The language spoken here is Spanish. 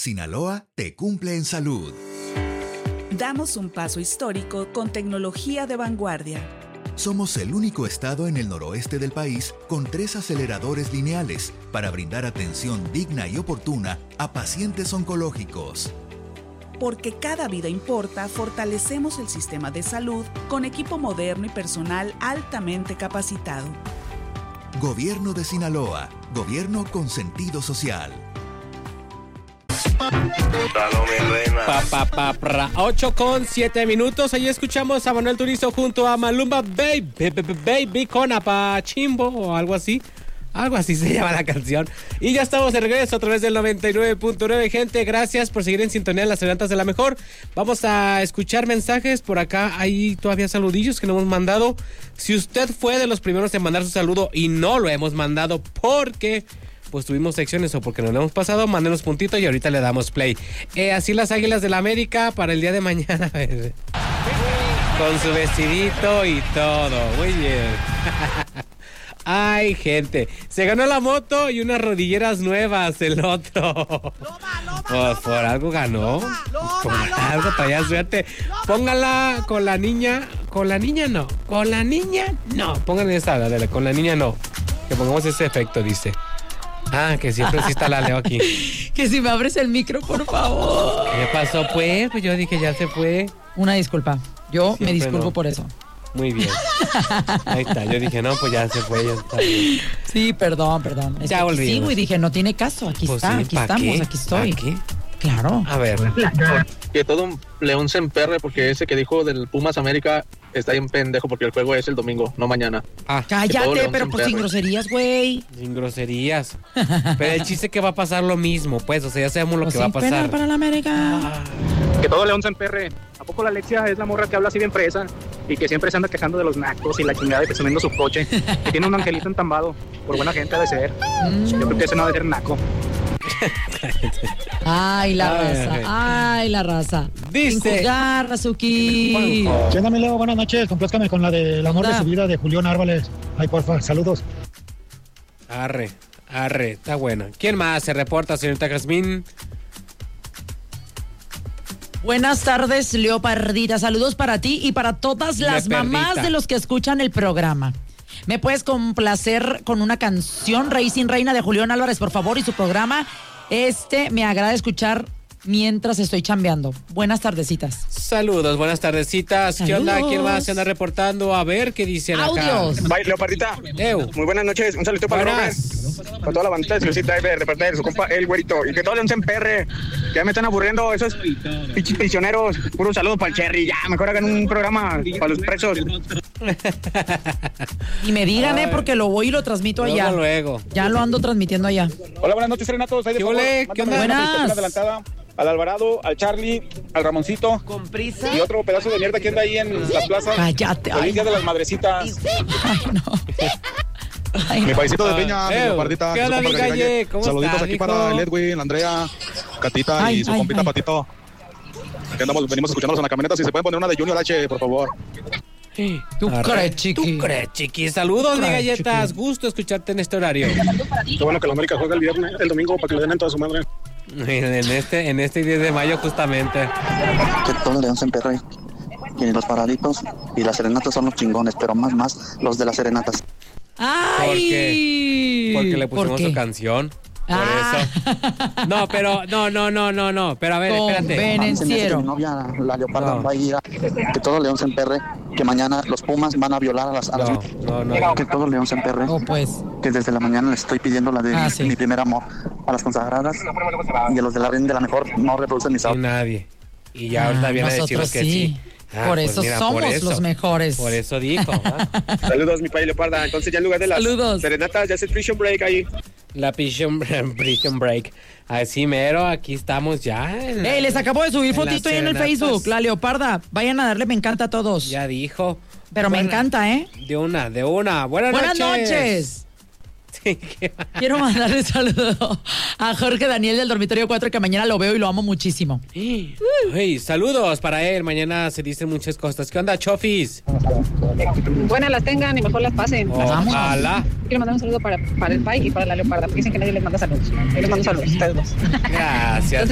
Sinaloa te cumple en salud. Damos un paso histórico con tecnología de vanguardia. Somos el único estado en el noroeste del país con 3 aceleradores lineales para brindar atención digna y oportuna a pacientes oncológicos. Porque cada vida importa, fortalecemos el sistema de salud con equipo moderno y personal altamente capacitado. Gobierno de Sinaloa. Gobierno con sentido social. 8:07. Ahí escuchamos a Manuel Turizo junto a Malumba Baby con Apachimbo o algo así. Algo así se llama la canción. Y ya estamos de regreso a través del 99.9. Gente, gracias por seguir en sintonía en las serenatas de la mejor. Vamos a escuchar mensajes por acá. Hay todavía saludillos que nos hemos mandado. Si usted fue de los primeros en mandar su saludo y no lo hemos mandado porque pues tuvimos secciones o porque nos lo hemos pasado, mándenos puntito y ahorita le damos play. Así las Águilas del América para el día de mañana. Con su vestidito y todo. Muy bien. Ay, gente, se ganó la moto y unas rodilleras nuevas el otro. Pues por algo ganó. Por algo traía suerte. Póngala con la niña. Con la niña no. Con la niña no. Pónganle esta, dale, con la niña no. Que pongamos ese efecto, dice. Ah, que siempre sí está la Leo aquí. Que si me abres el micro, por favor. ¿Qué pasó, pues? Pues yo dije, ya se fue. Una disculpa. Yo siempre me disculpo no. por eso. Muy bien. Ahí está. Yo dije, no, pues ya se fue, ya está bien. Sí, perdón. Es ya que sigo y dije, no tiene caso. Aquí pues está, sí, aquí estamos, qué? aquí estoy. ¿Qué? Claro. A ver. Que todo un león se emperre porque ese que dijo del Pumas América está bien pendejo porque el juego es el domingo, no mañana. Ah, cállate, pero pues sin groserías, güey. Sin groserías. Pero el chiste es que va a pasar lo mismo, pues, o sea, ya sabemos lo pues que va a pasar. Pena para la América. Que todo león se emperre. ¿A poco la Alexia es la morra que habla así bien fresa y que siempre se anda quejando de los nacos y la chingada de presumiendo su coche? Que tiene un angelito entambado. Por buena gente ha de ser. Yo creo que ese no ha de ser naco. Ay, la raza. Dice. Sin juzgar, Razuki. ¿Qué onda, mi Leo? Buenas noches. Complázcame con la del amor de su vida de Julián Árboles. Ay, porfa, saludos. Arre, está bueno. ¿Quién más se reporta, señorita Jazmín? Buenas tardes, Leopardita. Saludos para ti y para todas las mamás de los que escuchan el programa. ¿Me puedes complacer con una canción, Rey sin Reina, de Julián Álvarez, por favor, y su programa? Me agrada escuchar mientras estoy chambeando. Buenas tardecitas. Saludos, buenas tardecitas. ¿Qué onda? ¿Quién más se anda reportando? A ver qué dicen Audios. acá. Bye, Leopardita. Muy buenas noches. Un saludo para Robert. Para toda la bandita de Celesita de reporter, su compa El Güerito. Y que todo león se emperre. Que ya me están aburriendo esos pinches prisioneros. Puro saludo para el Cherry. Ya, mejor hagan un programa para los presos. Y me digan, porque lo voy y lo transmito allá. Luego. Ya lo ando transmitiendo allá. Hola, buenas noches, serenatos. ¿Qué onda? Buenas. Adelantada al Alvarado, al Charlie, al Ramoncito. Con prisa. Y otro pedazo de mierda que anda ahí en las plazas. Cállate. Feliz Día de las Madrecitas. Ay, no. Mi paisito de Peña, mi Leopardita. ¿Qué onda, mi calle? ¿Cómo saluditos estás, aquí hijo? para el Edwin, la Andrea, Catita y su compita Patito. Que venimos escuchándolos en la camioneta. Si se pueden poner una de Junior H, por favor. ¿Tú crees, chiqui? Saludos, mi galletas. Gusto escucharte en este horario. Qué bueno que la América juega el domingo para que le den en toda su madre. En este 10 de mayo, justamente. Que todo el león se emperre. Y los paraditos y las serenatas son los chingones, pero más los de las serenatas. ¡Ay! ¿Por qué? Porque le pusimos su canción. Por eso. No, pero no. Pero a ver, espérate. Convenenciero. Mi novia, la Leoparda, va a ir a que todo león se emperre. Que mañana los Pumas van a violar a las. No. Que todo león se emperre. Pues. Que desde la mañana les estoy pidiendo la de mi primer amor a las consagradas. Y a los de la reina de la mejor no reproducen mis Y audios. nadie. Y ya ahorita viene a decirnos que sí. Por eso mira, somos los mejores. Por eso dijo. Saludos, mi país Leoparda. Entonces ya en lugar de las serenatas ya es el prison break ahí. La prison break. Así mero, aquí estamos ya. Les acabo de subir fotito ahí en el Facebook. La Leoparda. Vayan a darle me encanta a todos. Ya dijo. Pero me encanta, ¿eh? De una. Buenas noches. Sí, quiero mandarle saludo a Jorge Daniel del Dormitorio 4, que mañana lo veo y lo amo muchísimo. Hey, saludos para él. Mañana se dicen muchas cosas. ¿Qué onda, Chofis? Buenas las tengan y mejor las pasen. Ojalá. Quiero mandar un saludo para el Pai y para la Leoparda, porque dicen que nadie les manda saludos. Yo les mando saludos a ustedes dos. Gracias.